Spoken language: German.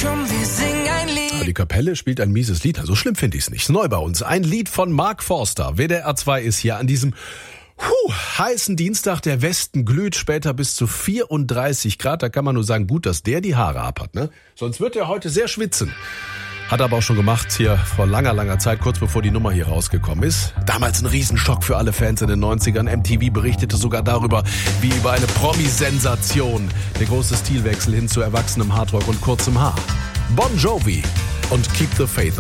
komm, wir singen ein Lied. Die Kapelle spielt ein mieses Lied, so schlimm finde ich es nicht. Neu bei uns, ein Lied von Mark Forster. WDR 2 ist hier an diesem heißen Dienstag. Der Westen glüht, später bis zu 34 Grad. Da kann man nur sagen, gut, dass der die Haare abhat, ne? Sonst wird er heute sehr schwitzen. Hat er aber auch schon gemacht hier vor langer Zeit, kurz bevor die Nummer hier rausgekommen ist. Damals ein Riesenschock für alle Fans in den 90ern. MTV berichtete sogar darüber, wie über eine Promi-Sensation. Der große Stilwechsel hin zu erwachsenem Hardrock und kurzem Haar. Bon Jovi und Keep the Faith.